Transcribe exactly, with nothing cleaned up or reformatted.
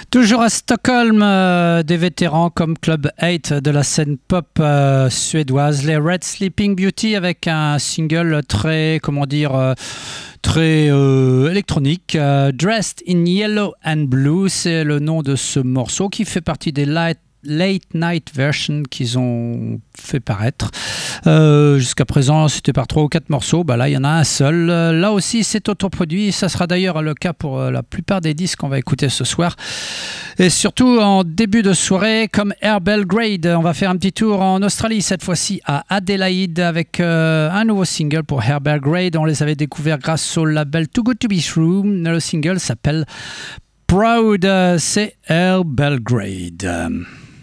Toujours à Stockholm, euh, des vétérans comme Club huit de la scène pop euh, suédoise, les Red Sleeping Beauty, avec un single très, comment dire, euh, très euh, électronique. Euh, Dressed in Yellow and Blue, c'est le nom de ce morceau qui fait partie des light Late Night Version qu'ils ont fait paraître. Euh, jusqu'à présent, c'était par trois ou quatre morceaux. Bah là, il y en a un seul. Euh, là aussi, c'est autoproduit. Ça sera d'ailleurs le cas pour euh, la plupart des disques qu'on va écouter ce soir. Et surtout en début de soirée, comme Air Belgrade, on va faire un petit tour en Australie, cette fois-ci à Adelaide, avec euh, un nouveau single pour Air Belgrade. On les avait découverts grâce au label Too Good To Be True. Le single s'appelle Proud. C'est Air Belgrade.